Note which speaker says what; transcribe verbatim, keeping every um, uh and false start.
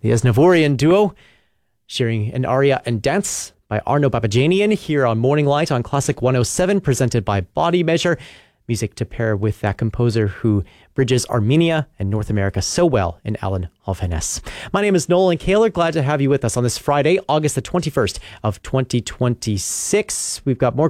Speaker 1: The Aznavourian duo sharing an aria and dance by Arno Babajanian here on Morning Light on Classic one oh seven, presented by Body Measure. Music to pair with that composer who bridges Armenia and North America so well in Alan Hovhannes. My name is Nolan Kaler. Glad to have you with us on this Friday, August the twenty-first of twenty twenty-six. We've got more